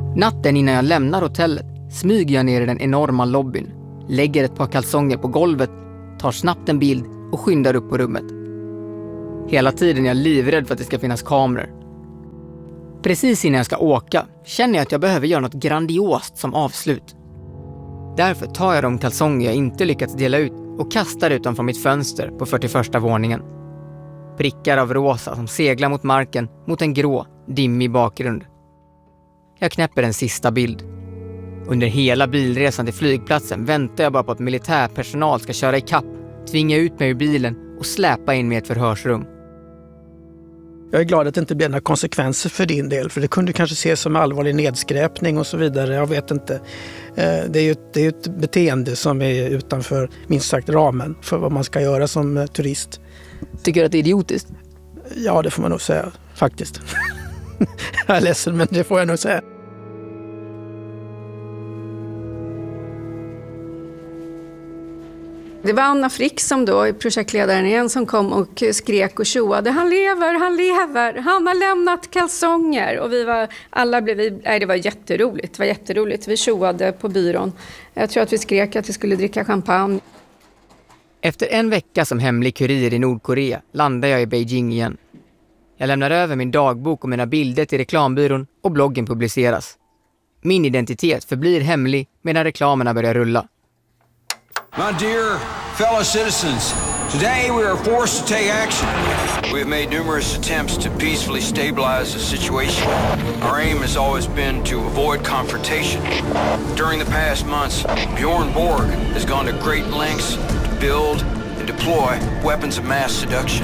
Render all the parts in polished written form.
Natten innan jag lämnar hotellet smyger jag ner i den enorma lobbyn, lägger ett par kalsonger på golvet, tar snabbt en bild och skyndar upp på rummet. Hela tiden är jag livrädd för att det ska finnas kameror. Precis innan jag ska åka känner jag att jag behöver göra något grandiost som avslut. Därför tar jag de kalsonger jag inte lyckats dela ut och kastar ut dem från mitt fönster på 41:a våningen. Prickar av rosa som seglar mot marken mot en grå, dimmig bakgrund. Jag knäpper en sista bild. Under hela bilresan till flygplatsen väntar jag bara på att militärpersonal ska köra i kapp, tvinga ut mig ur bilen och släpa in mig i ett förhörsrum. Jag är glad att det inte blir några konsekvenser för din del, för det kunde kanske ses som allvarlig nedskräpning och så vidare. Jag vet inte. Det är ju ett beteende som är utanför minst sagt ramen för vad man ska göra som turist. Tycker du att det är idiotiskt? Ja, det får man nog säga, faktiskt. Jag är ledsen, men det får jag nog säga. Det var Anna Frick som då är projektledaren igen som kom och skrek och tjoade. Han lever, han har lämnat kalsonger. Och det var jätteroligt. Vi tjoade på byrån. Jag tror att vi skrek att vi skulle dricka champagne. Efter en vecka som hemlig kurir i Nordkorea landar jag i Beijing igen. Jag lämnar över min dagbok och mina bilder till reklambyrån och bloggen publiceras. Min identitet förblir hemlig medan reklamerna börjar rulla. My dear fellow citizens, today we are forced to take action. We have made numerous attempts to peacefully stabilize the situation. Our aim has always been to avoid confrontation. During the past months, Bjorn Borg has gone to great lengths to build and deploy weapons of mass seduction.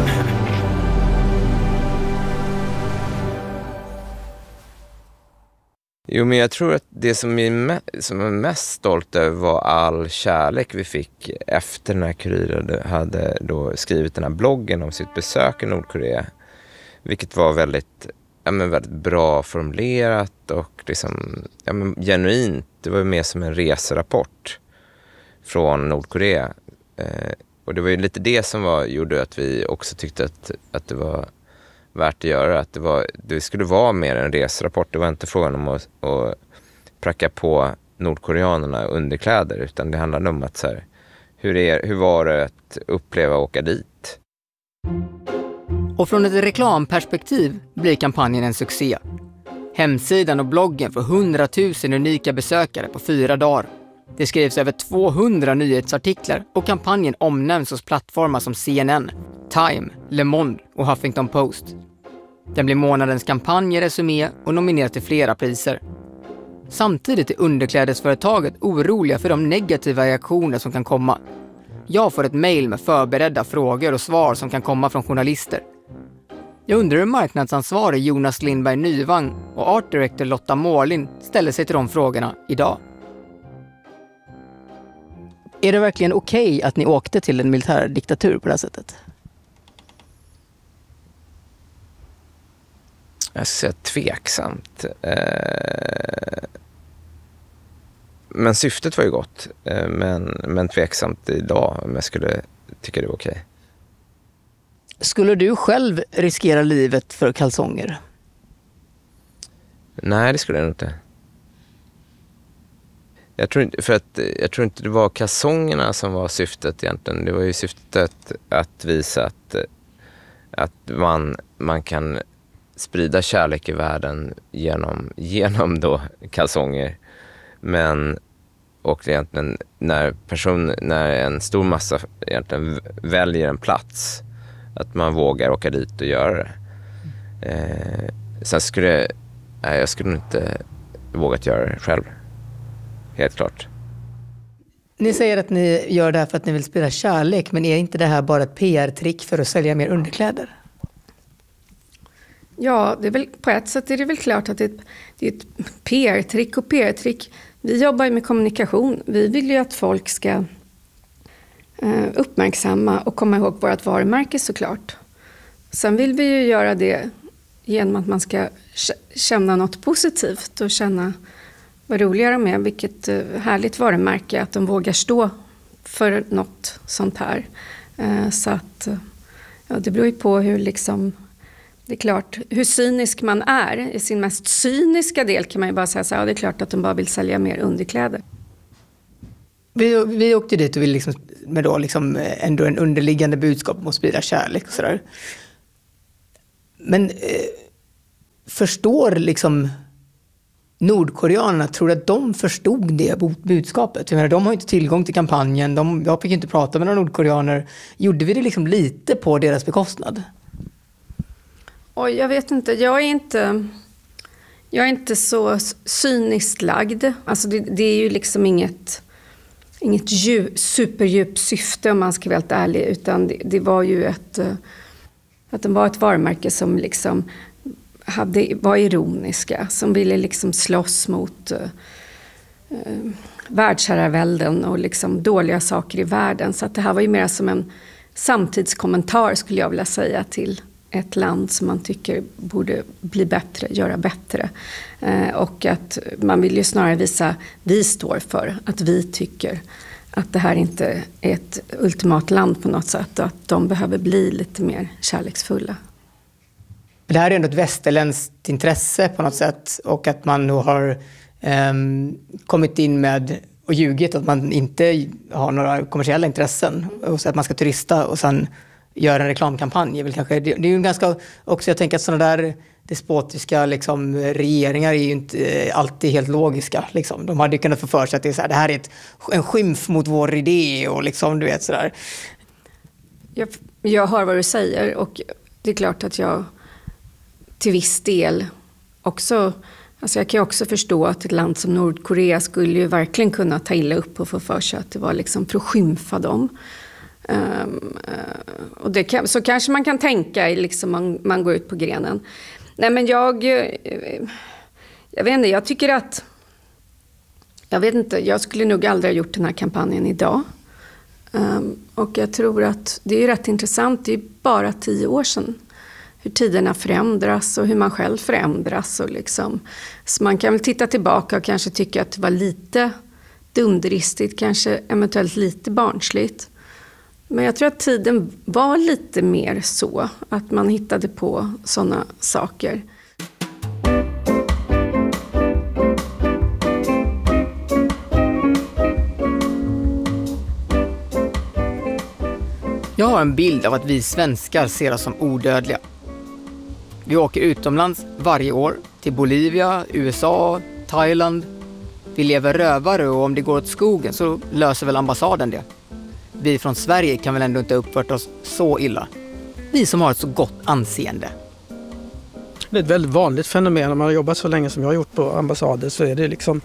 Jo, men jag tror att det som jag är mest stolt över var all kärlek vi fick efter när Kuriren hade då skrivit den här bloggen om sitt besök i Nordkorea. Vilket var väldigt bra formulerat och liksom, genuint. Det var ju mer som en reserapport från Nordkorea. Och det var ju lite det som gjorde att vi också tyckte att det var värt att göra, att det skulle vara mer en reserapport. Det var inte frågan om att pracka på nordkoreanerna underkläder, utan det handlade om att så här, hur var det att uppleva och åka dit? Och från ett reklamperspektiv blir kampanjen en succé. Hemsidan och bloggen får 100 000 unika besökare på 4 dagar. Det skrivs över 200 nyhetsartiklar och kampanjen omnämns hos plattformar som CNN, Time, Le Monde och Huffington Post. Den blir månadens kampanjresumé och nomineras till flera priser. Samtidigt är underklädesföretaget oroliga för de negativa reaktioner som kan komma. Jag får ett mejl med förberedda frågor och svar som kan komma från journalister. Jag undrar hur marknadsansvarig Jonas Lindberg Nyvang och art director Lotta Mårlin ställer sig till de frågorna idag. Är det verkligen okej att ni åkte till en militärdiktatur på det här sättet? Jag ska säga tveksamt. Men syftet var ju gott. Men tveksamt idag om jag skulle tycka det var okej. Skulle du själv riskera livet för kalsonger? Nej, det skulle jag inte. Jag tror inte det var kalsongerna som var syftet egentligen. Det var ju syftet att visa att man kan sprida kärlek i världen genom då kalsonger. Men och egentligen när en stor massa egentligen väljer en plats, att man vågar åka dit och göra det. Sen jag skulle inte vågat göra det själv. Helt klart. Ni säger att ni gör det här för att ni vill sprida kärlek, men är inte det här bara ett PR-trick för att sälja mer underkläder? Ja, det är väl, på ett sätt är det väl klart att det är ett PR-trick och PR-trick. Vi jobbar ju med kommunikation. Vi vill ju att folk ska uppmärksamma och komma ihåg vårt varumärke såklart. Sen vill vi ju göra det genom att man ska känna något positivt och känna vad roliga de är, vilket härligt varumärke att de vågar stå för något sånt här. Så att det beror ju på hur liksom Det är klart, hur cynisk man är, i sin mest cyniska del kan man ju bara säga så här, ja, det är klart att de bara vill sälja mer underkläder. Vi åkte dit och ville liksom, med då liksom ändå en underliggande budskap om att sprida kärlek och sådär. Men förstår liksom nordkoreanerna, tror att de förstod det budskapet? Jag menar, de har inte tillgång till kampanjen, jag fick inte prata med några nordkoreaner. Gjorde vi det liksom lite på deras bekostnad? Oj, jag vet inte. Jag är inte så cyniskt lagd. Alltså det är ju liksom inget superdjupt syfte om man ska vara helt ärlig, utan det var ju att de var ett varumärke som liksom var ironiska, som ville liksom slåss mot världsherravälden och liksom dåliga saker i världen. Så att det här var ju mer som en samtidskommentar, skulle jag vilja säga, till ett land som man tycker borde bli bättre, göra bättre. Och att man vill ju snarare visa, vi står för att vi tycker att det här inte är ett ultimat land på något sätt och att de behöver bli lite mer kärleksfulla. Det här är ändå ett västerländskt intresse på något sätt, och att man nog har kommit in med och ljugit att man inte har några kommersiella intressen och så att man ska turista och sen göra en reklamkampanj. Det är ju ganska också, jag tänker att sådana där despotiska liksom, regeringar är ju inte alltid helt logiska. Liksom. De hade ju kunnat få för sig att det här är en skymf mot vår idé och liksom, du vet sådär. Jag hör vad du säger, och det är klart att jag till viss del också, alltså jag kan ju också förstå att ett land som Nordkorea skulle ju verkligen kunna ta illa upp och få för sig att det var liksom för att skymfa dem. Och så kanske man kan tänka liksom man går ut på grenen. Nej, men jag vet inte, jag tycker att jag skulle nog aldrig ha gjort den här kampanjen idag. Och jag tror att det är rätt intressant, det är bara 10 år sedan hur tiderna förändras och hur man själv förändras och liksom, så man kan väl titta tillbaka och kanske tycka att det var lite dunderistigt, kanske eventuellt lite barnsligt. Men jag tror att tiden var lite mer så att man hittade på sådana saker. Jag har en bild av att vi svenskar ser oss som odödliga. Vi åker utomlands varje år till Bolivia, USA, Thailand. Vi lever rövare och om det går åt skogen så löser väl ambassaden det. Vi från Sverige kan väl ändå inte uppfört oss så illa. Vi som har ett så gott anseende. Det är ett väldigt vanligt fenomen. Om man har jobbat så länge som jag har gjort på ambassader så är det liksom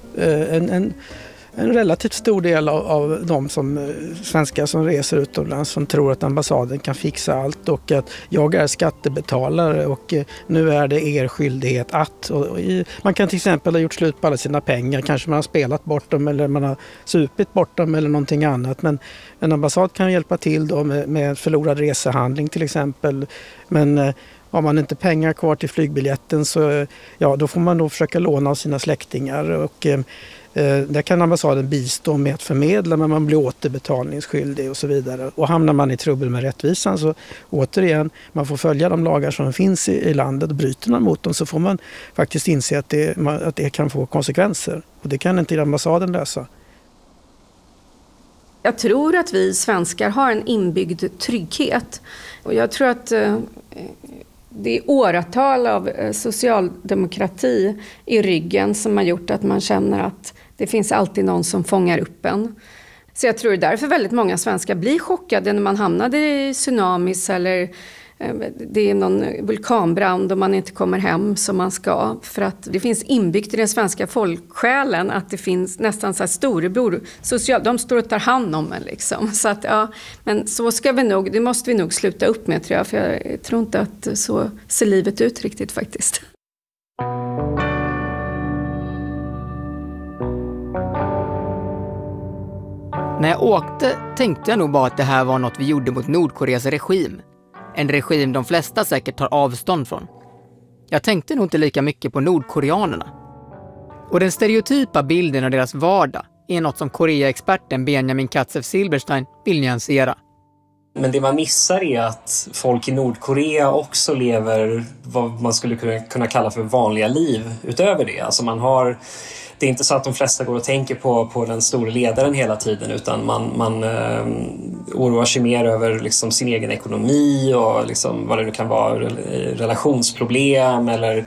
en relativt stor del av de som svenskar som reser utomlands som tror att ambassaden kan fixa allt och att jag är skattebetalare och nu är det er skyldighet att. Man kan till exempel ha gjort slut på alla sina pengar, kanske man har spelat bort dem eller man har supit bort dem eller någonting annat. Men en ambassad kan hjälpa till då med förlorad resehandling till exempel. Men har man inte pengar kvar till flygbiljetten så då får man nog försöka låna av sina släktingar och där kan ambassaden bistå med att förmedla, men man blir återbetalningsskyldig och så vidare. Och hamnar man i trubbel med rättvisan så återigen, man får följa de lagar som finns i landet och bryter man mot dem så får man faktiskt inse att det kan få konsekvenser. Och det kan inte ambassaden lösa. Jag tror att vi svenskar har en inbyggd trygghet. Och jag tror att det är åratal av socialdemokrati i ryggen som har gjort att man känner att det finns alltid någon som fångar upp en. Så jag tror därför väldigt många svenskar blir chockade när man hamnade i tsunamis eller det är någon vulkanbrand och man inte kommer hem som man ska. För att det finns inbyggt i den svenska folksjälen att det finns nästan så här storebror. De står och tar hand om en liksom. Så att men så ska vi nog, det måste vi nog sluta upp med tror jag. För jag tror inte att så ser livet ut riktigt faktiskt. När jag åkte tänkte jag nog bara att det här var något vi gjorde mot Nordkoreas regim. En regim de flesta säkert tar avstånd från. Jag tänkte nog inte lika mycket på nordkoreanerna. Och den stereotypa bilden av deras vardag är något som Korea-experten Benjamin Katsev-Silberstein vill nyansera. Men det man missar är att folk i Nordkorea också lever vad man skulle kunna kalla för vanliga liv utöver det. Alltså det är inte så att de flesta går och tänker på den stora ledaren hela tiden, utan man oroar sig mer över liksom sin egen ekonomi och liksom vad det nu kan vara, relationsproblem eller...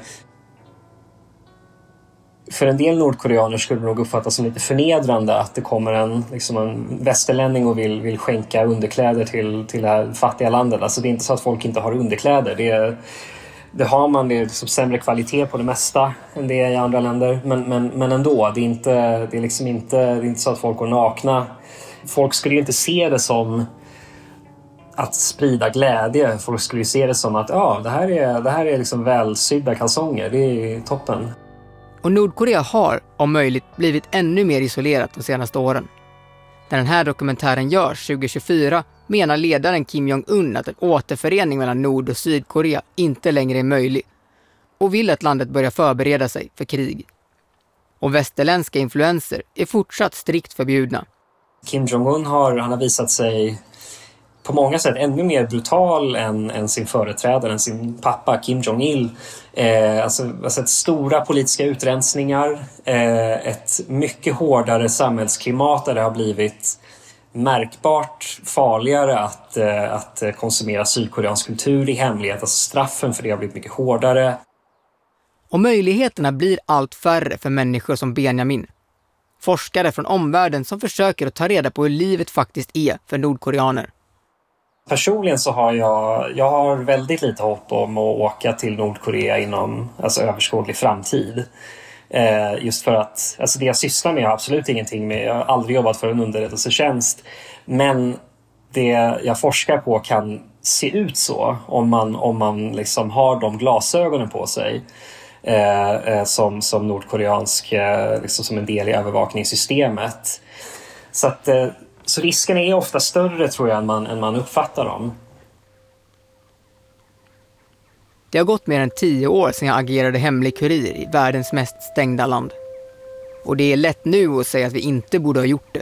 För en del nordkoreaner skulle det nog uppfattas som lite förnedrande att det kommer en västerlänning och vill skänka underkläder till det här fattiga landet. Alltså det är inte så att folk inte har underkläder. Det har man, det är liksom sämre kvalitet på det mesta än det är i andra länder. Men ändå, det är inte så att folk går nakna. Folk skulle ju inte se det som att sprida glädje. Folk skulle ju se det som att det här är liksom välsydda kalsonger. Det är toppen. Och Nordkorea har, om möjligt, blivit ännu mer isolerat de senaste åren. När den här dokumentären görs 2024 menar ledaren Kim Jong-un att en återförening mellan Nord- och Sydkorea inte längre är möjlig och vill att landet börjar förbereda sig för krig. Och västerländska influenser är fortsatt strikt förbjudna. Kim Jong-un har visat sig på många sätt ännu mer brutal än sin företrädare, än sin pappa Kim Jong-il. Alltså stora politiska utrensningar, ett mycket hårdare samhällsklimat där det har blivit märkbart farligare att konsumera sydkoreansk kultur i hemlighet. Alltså straffen för det har blivit mycket hårdare. Och möjligheterna blir allt färre för människor som Benjamin. Forskare från omvärlden som försöker att ta reda på hur livet faktiskt är för nordkoreaner. Personligen så har jag har väldigt lite hopp om att åka till Nordkorea inom överskådlig framtid. Just för att det jag sysslar med har absolut ingenting med, jag har aldrig jobbat för en underrättelsetjänst, men det jag forskar på kan se ut så om man liksom har de glasögonen på sig som nordkoreansk liksom som en del i övervakningssystemet. Så risken är ofta större, tror jag, än man uppfattar dem. Det har gått mer än 10 år sedan jag agerade hemlig kurir i världens mest stängda land. Och det är lätt nu att säga att vi inte borde ha gjort det.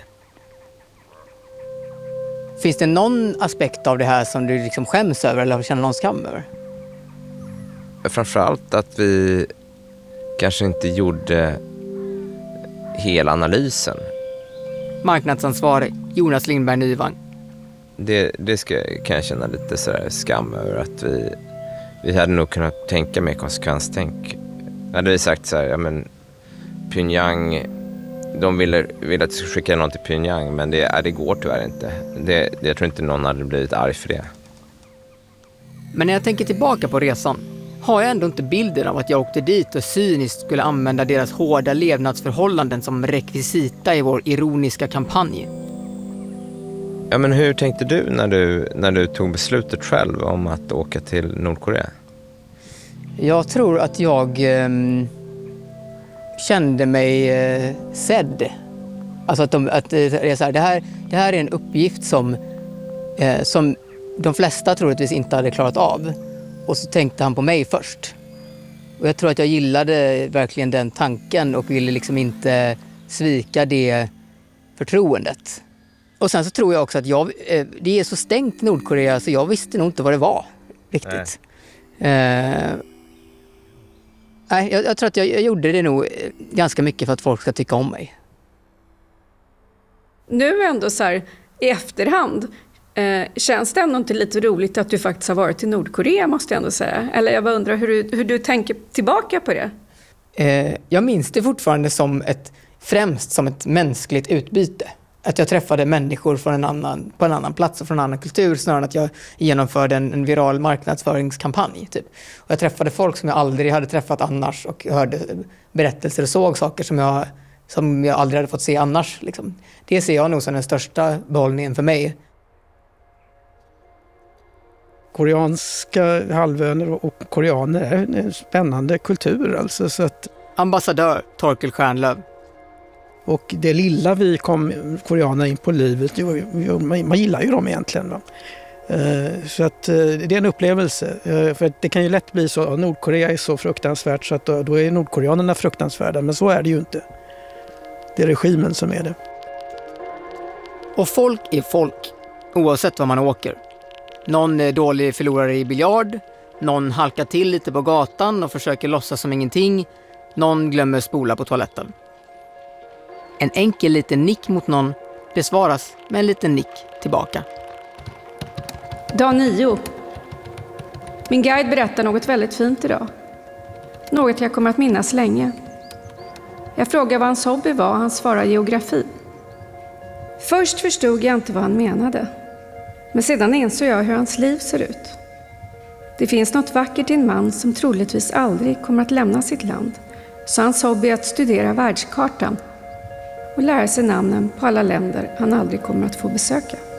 Finns det någon aspekt av det här som du liksom skäms över eller känner någon skam över? Framförallt att vi kanske inte gjorde hela analysen. Marknadsansvarig Jonas Lindberg Nyvang. Det kan jag känna lite sådär skam över, att vi hade nog kunnat tänka mer konsekvenstänk. Hade vi sagt så här, men Pyongyang, de ville att vi skulle skicka någon till Pyongyang, men det går tyvärr inte. Jag tror inte någon hade blivit arg för det. Men när jag tänker tillbaka på resan har jag ändå inte bilden av att jag åkte dit och cyniskt skulle använda deras hårda levnadsförhållanden som rekvisita i vår ironiska kampanj. Ja, men hur tänkte du när du tog beslutet själv om att åka till Nordkorea? Jag tror att jag kände mig sedd. Alltså att det är så här, det här är en uppgift som de flesta troligtvis inte hade klarat av. Och så tänkte han på mig först. Och jag tror att jag gillade verkligen den tanken och ville liksom inte svika det förtroendet. Och sen så tror jag också att det är så stängt i Nordkorea så jag visste nog inte vad det var riktigt. Jag tror att jag gjorde det nog ganska mycket för att folk ska tycka om mig. Nu ändå så här i efterhand, känns det ändå inte lite roligt att du faktiskt har varit i Nordkorea, måste jag ändå säga? Eller jag bara undrar hur du tänker tillbaka på det? Jag minns det fortfarande främst som ett mänskligt utbyte. Att jag träffade människor på en annan plats och från en annan kultur, snarare än att jag genomförde en viral marknadsföringskampanj. Typ. Och jag träffade folk som jag aldrig hade träffat annars och hörde berättelser och såg saker som jag aldrig hade fått se annars. Liksom. Det ser jag nog som den största behållningen för mig. Koreanska halvön och koreaner är en spännande kultur. Alltså, så att... Ambassadör Torkel Stjärnlöv. Och det lilla vi kom koreaner in på livet, man gillar ju dem egentligen. Va? Så att det är en upplevelse. För att det kan ju lätt bli så att Nordkorea är så fruktansvärt så att då är nordkoreanerna fruktansvärda. Men så är det ju inte. Det är regimen som är det. Och folk är folk, oavsett var man åker. Någon är dålig förlorare i biljard. Någon halkar till lite på gatan och försöker låtsas som ingenting. Någon glömmer spola på toaletten. En enkel liten nick mot någon besvaras med en liten nick tillbaka. Dag 9. Min guide berättar något väldigt fint idag. Något jag kommer att minnas länge. Jag frågar vad hans hobby var och han svarar geografi. Först förstod jag inte vad han menade. Men sedan insåg jag hur hans liv ser ut. Det finns något vackert i en man som troligtvis aldrig kommer att lämna sitt land. Så hans hobby är att studera världskartan och lära sig namnen på alla länder han aldrig kommer att få besöka.